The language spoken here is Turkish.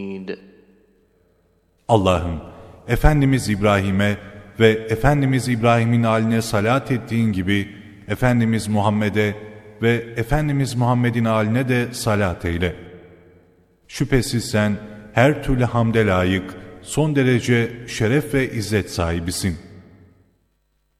Allah'ım, Efendimiz İbrahim'e ve Efendimiz İbrahim'in haline salat ettiğin gibi Efendimiz Muhammed'e ve Efendimiz Muhammed'in haline de salat eyle. Şüphesiz sen her türlü hamde layık, son derece şeref ve izzet sahibisin.